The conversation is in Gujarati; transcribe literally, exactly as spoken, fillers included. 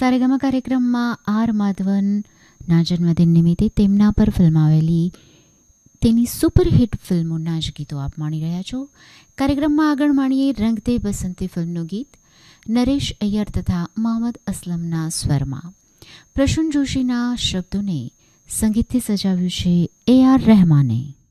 સારેગામા કાર્યક્રમમાં આર માધવનના જન્મદિન નિમિત્તે તેમના પર ફિલ્માવેલી તેની સુપરહિટ ફિલ્મોના જ ગીતો આપ માણી રહ્યા છો. કાર્યક્રમમાં આગળ માણીએ રંગ દે બસંતી ફિલ્મનું ગીત નરેશ અય્યર તથા મોહમ્મદ અસલમના સ્વરમાં. પ્રસૂન જોશીના શબ્દોને સંગીતથી સજાવ્યું છે એ આર રહેમાને.